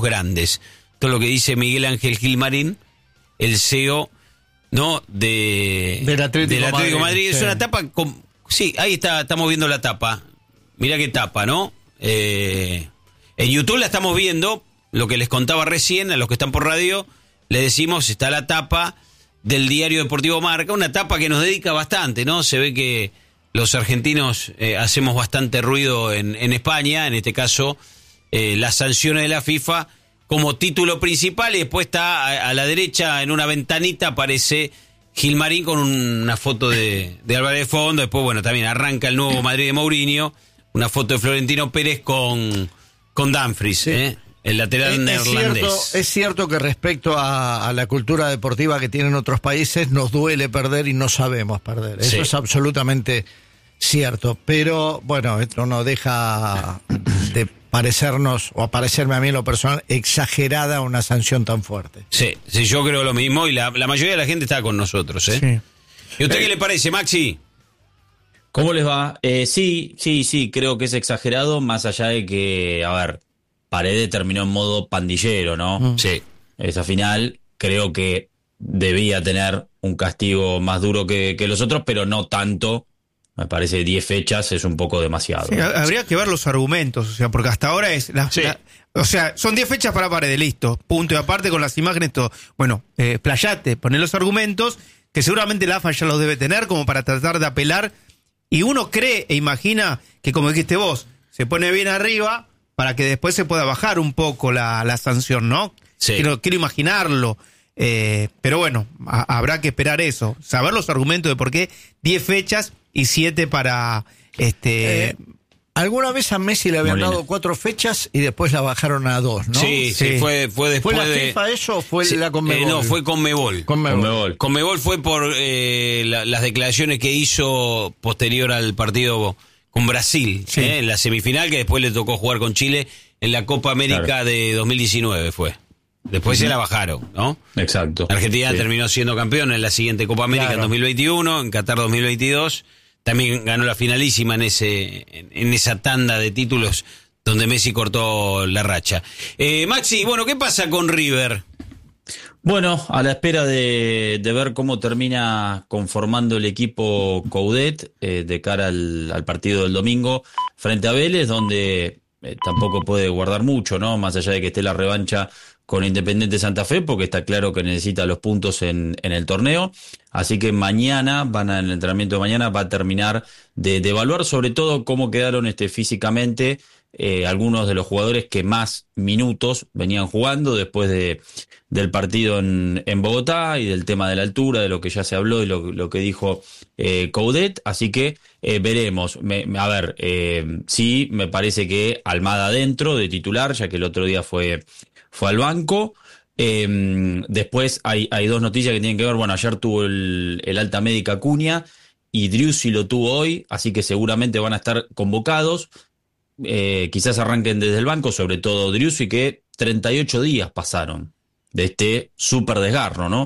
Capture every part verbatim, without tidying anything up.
grandes. Todo lo que dice Miguel Ángel Gilmarín, el C E O, ¿no? De, del Atlético, del Atlético Madrid. Madrid. Es Sí. una tapa con, sí, ahí está, estamos viendo la tapa. Mirá qué tapa, ¿no? Eh, en YouTube la estamos viendo, lo que les contaba recién, a los que están por radio, le decimos, está la tapa del diario deportivo Marca, una tapa que nos dedica bastante, ¿no? Se ve que los argentinos eh, hacemos bastante ruido en, en España, en este caso eh, las sanciones de la FIFA como título principal, y después está a, a la derecha en una ventanita aparece Gilmarín con un, una foto de, de Álvarez de fondo. Después, bueno, también arranca el nuevo Madrid de Mourinho, una foto de Florentino Pérez con, con Dumfries, sí. ¿eh? El lateral es, neerlandés. Es cierto, es cierto que respecto a, a la cultura deportiva que tienen otros países, nos duele perder y no sabemos perder. Eso sí. Es absolutamente cierto. Pero, bueno, esto no deja de parecernos, o a parecerme a mí en lo personal, exagerada una sanción tan fuerte. Sí, sí, yo creo lo mismo, y la, la mayoría de la gente está con nosotros, ¿eh? Sí. ¿Y usted qué le parece, Maxi? ¿Cómo les va? Eh, sí, sí, sí, creo que es exagerado, más allá de que, a ver, Paredes terminó en modo pandillero, ¿no? Mm. Sí. Esa final creo que debía tener un castigo más duro que, que los otros, pero no tanto. Me parece diez fechas es un poco demasiado. Sí, habría que ver los argumentos, o sea, porque hasta ahora es... La, sí. la, o sea, son diez fechas para Paredes, listo, punto. Y aparte con las imágenes, todo. Bueno, eh, playate, poné los argumentos, que seguramente la A F A ya los debe tener, como para tratar de apelar. Y uno cree e imagina que, como dijiste vos, se pone bien arriba para que después se pueda bajar un poco la, la sanción, ¿no? Sí. Quiero, quiero imaginarlo. Eh, pero bueno, a, habrá que esperar eso. Saber los argumentos de por qué diez fechas y siete para... este eh, Alguna vez a Messi le habían Molina. dado cuatro fechas y después la bajaron a dos, ¿no? Sí, sí, sí fue, fue después de... ¿Fue la de... FIFA eso o fue sí, la Conmebol? Eh, no, fue Conmebol. Conmebol. Conmebol fue por eh, la, las declaraciones que hizo posterior al partido con Brasil, sí. eh, en la semifinal, que después le tocó jugar con Chile en la Copa América claro. de dos mil diecinueve fue. Después uh-huh. se la bajaron, ¿no? Exacto. Argentina sí. terminó siendo campeón en la siguiente Copa América claro. en dos mil veintiuno, en Qatar dos mil veintidós. También ganó la finalísima en ese en, en esa tanda de títulos donde Messi cortó la racha. Eh, Maxi, bueno, ¿qué pasa con River? Bueno, a la espera de, de ver cómo termina conformando el equipo Coudet eh, de cara al, al partido del domingo frente a Vélez, donde eh, tampoco puede guardar mucho, ¿no? Más allá de que esté la revancha con Independiente Santa Fe, porque está claro que necesita los puntos en, en el torneo. Así que mañana, van a, en el entrenamiento de mañana, va a terminar de, de evaluar sobre todo cómo quedaron este, físicamente eh, algunos de los jugadores que más minutos venían jugando después de del partido en, en Bogotá y del tema de la altura, de lo que ya se habló y lo, lo que dijo eh, Coudet. Así que eh, veremos. Me, a ver, eh, sí, me parece que Almada adentro de titular, ya que el otro día fue... fue al banco. Eh, después hay, hay dos noticias que tienen que ver. Bueno, ayer tuvo el, el alta médica Acuña y Driussi lo tuvo hoy, así que seguramente van a estar convocados. Eh, quizás arranquen desde el banco, sobre todo Driussi, que treinta y ocho días pasaron de este súper desgarro, ¿no?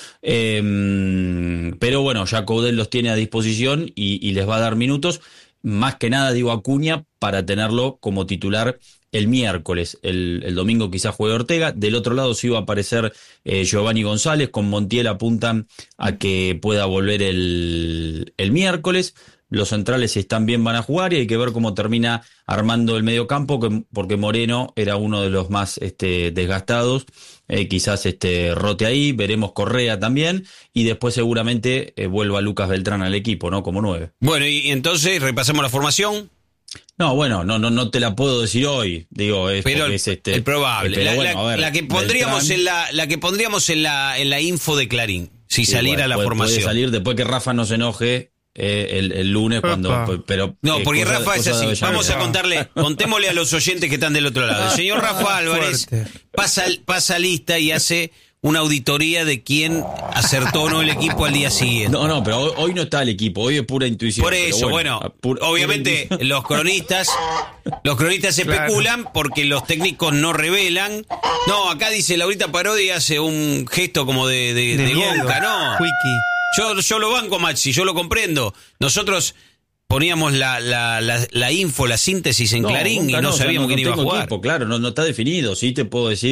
Eh, pero bueno, ya Coudet los tiene a disposición y, y les va a dar minutos. Más que nada, digo, Acuña para tenerlo como titular el miércoles. El, el domingo quizás juegue Ortega. Del otro lado sí va a aparecer eh, Giovanni González. Con Montiel apuntan a que pueda volver el, el miércoles. Los centrales, si están bien, van a jugar y hay que ver cómo termina armando el mediocampo, porque Moreno era uno de los más este, desgastados. Eh, quizás este, rote ahí, veremos Correa también y después seguramente eh, vuelva Lucas Beltrán al equipo, ¿no? Como nueve. Bueno, y entonces repasamos la formación. No, bueno, no, no, no te la puedo decir hoy, digo, es, pero el, es este, el probable, pero la, bueno, la, ver, la que pondríamos Beltrán, en la, la que pondríamos en la, en la info de Clarín, si saliera la puede, formación. Puede salir después que Rafa no se enoje. Eh, el, el lunes cuando pero no eh, porque cosa, Rafa es así, vamos a contarle, contémosle a los oyentes que están del otro lado. El señor Rafa Álvarez pasa, pasa lista y hace una auditoría de quién acertó o no el equipo al día siguiente. No, no, pero hoy, hoy no está el equipo, hoy es pura intuición. Por eso, bueno, bueno pur, obviamente pura los cronistas los cronistas especulan claro. porque los técnicos no revelan. No, acá dice Laurita Parodi, hace un gesto como de, de, de, de Gonca, ¿no? Wiki. Yo, yo lo banco, Maxi, yo lo comprendo. Nosotros poníamos la, la, la, la info, la síntesis en No, Clarín Boca y no o sea, sabíamos quién iba a tengo jugar. equipo, claro, no, no está definido, sí te puedo decir.